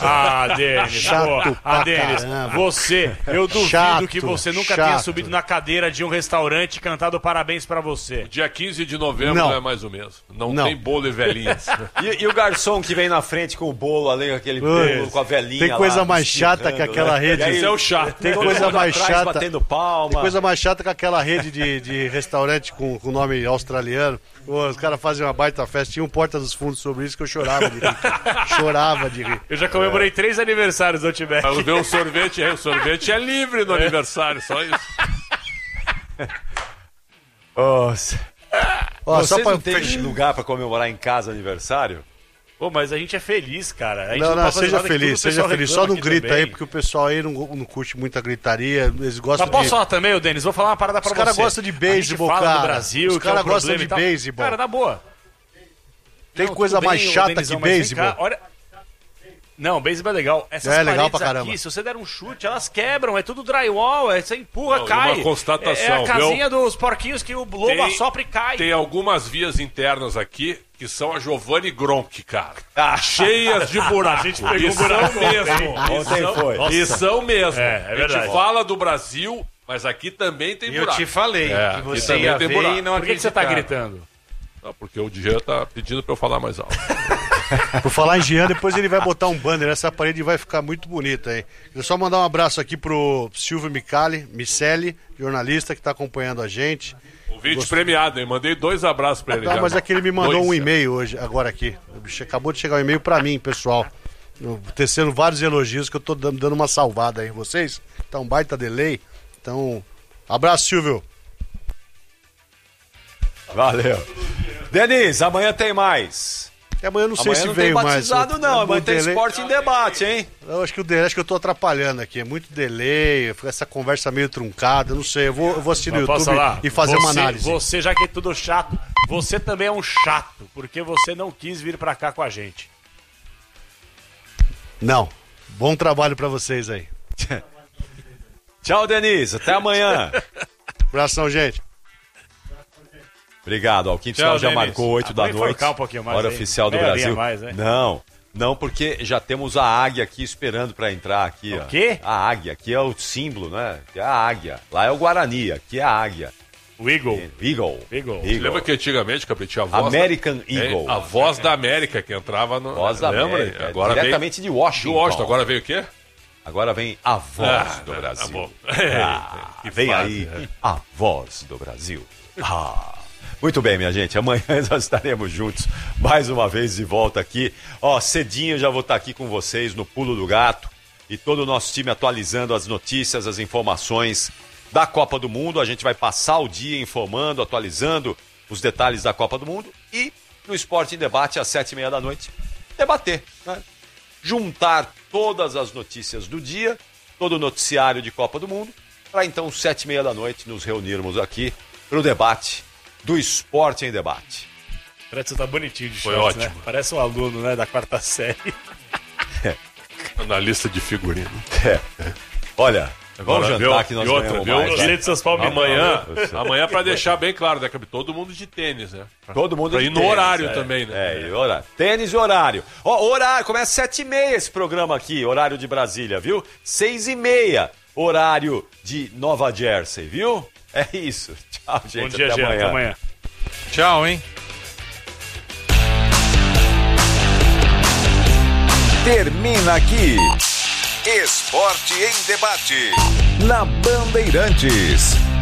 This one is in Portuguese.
Denis, Chato Denis, eu duvido que você nunca tenha subido na cadeira de um restaurante e cantado parabéns pra você. Dia 15 de novembro não é mais o mesmo. Não tem bolo e velhinhas. E o garçom que vem na frente com o bolo ali, aquele bolo com a velhinha. Tem coisa lá, mais chata que aquela rede. Esse é o chato. Tem coisa mais chata. Batendo palma. Tem coisa mais chata que aquela rede de restaurante com nome australiano. Os caras fazem uma baita festa. Tinha um Porta dos Fundos sobre isso que eu chorava de rir. Chorava de rir. Eu já comemorei 3 aniversários do Outback. Eu dei um sorvete, o sorvete é livre no aniversário, só isso. Vocês não tem lugar pra comemorar em casa aniversário? Pô, mas a gente é feliz, cara. A gente Não, seja feliz. Só não grita também. aí, porque o pessoal aí não curte muita gritaria. Eles gostam Mas posso falar também, Denis? Vou falar uma parada pra você. Os caras gostam de beisebol, cara. Fala do Brasil, os caras gostam de beisebol. Cara, na boa. Tem coisa mais chata que beisebol. Olha... Não, beisebol é legal. Essas é legal pra paredes caramba. aqui, se você der um chute, elas quebram. É tudo drywall, você empurra, Não, cai. uma constatação, é a casinha dos porquinhos que o lobo assopra e cai. Tem algumas vias internas aqui que são a Giovanni Gronk, cara. Cheias de buraco. A gente pegou um buraco mesmo. Ontem foi. E são mesmo. É verdade. A gente fala do Brasil, mas aqui também tem buraco. Eu te falei que você ia ver e não Por que você tá acreditava. gritando? Não, porque o Jean tá pedindo pra eu falar mais alto. Por falar em Jean, depois ele vai botar um banner. Essa parede vai ficar muito bonita aí. Queria só mandar um abraço aqui pro Silvio Micelli, jornalista que tá acompanhando a gente. Convite premiado, hein? Mandei 2 abraços pra ele. Não, já. mas é que ele me mandou um e-mail hoje, agora aqui. Acabou de chegar um e-mail pra mim, pessoal. Tecendo vários elogios que eu tô dando uma salvada aí em vocês. Tá um baita delay. Então, abraço, Silvio. Valeu. Denis, amanhã tem mais. Amanhã eu não sei se não veio tem mais. batizado, não. Amanhã tem esporte em debate, hein? Eu acho que eu tô atrapalhando aqui. É muito delay, essa conversa meio truncada. Eu não sei. Eu vou assistir no YouTube e fazer uma análise. Você, já que é tudo chato, você também é um chato, porque você não quis vir pra cá com a gente. Não. Bom trabalho pra vocês aí. Tchau, Denis. Até amanhã. Abração, gente. Obrigado. O Quinto Sinal já Denis. marcou 8 da noite. Um pouquinho mais hora aí. oficial do Meia Brasil. mais, né? Não, porque já temos a águia aqui esperando para entrar aqui. O quê? A águia, aqui é o símbolo, né? Aqui é a águia. Lá é o Guarani, aqui é a águia. O Eagle. Eagle. Lembra que antigamente, Capritinho, a voz American Eagle. A voz da América que entrava no... Voz da lembra? América. Agora diretamente de Washington. De Washington. Agora veio o quê? Agora vem a voz do Brasil. Tá bom. Vem fase, aí a voz do Brasil. Muito bem, minha gente. Amanhã nós estaremos juntos mais uma vez de volta aqui. Cedinho já vou estar aqui com vocês no Pulo do Gato e todo o nosso time atualizando as notícias, as informações da Copa do Mundo. A gente vai passar o dia informando, atualizando os detalhes da Copa do Mundo e no Esporte em Debate às 7h30 da noite debater, né? Juntar todas as notícias do dia, todo o noticiário de Copa do Mundo, para então 7h30 da noite nos reunirmos aqui para o debate do Esporte em Debate. Parece que você tá bonitinho de Foi shorts, ótimo. né? Parece um aluno, né, da 4ª série. Analista de figurino. Olha, vamos Agora, jantar que nós e outra, ganhamos viu? mais. Gostei de seus palmitos. Amanhã para deixar bem claro, né, Capi? Todo mundo de tênis, né? Todo mundo Pra de ir no tênis, horário também, né? e horário. Tênis e horário. Horário, começa 7h30 esse programa aqui, horário de Brasília, viu? 6h30, horário de Nova Jersey, viu? É isso. Tchau, gente. Bom dia, até Jean. amanhã. Até amanhã. Tchau, hein? Termina aqui. Esporte em Debate. Na Bandeirantes.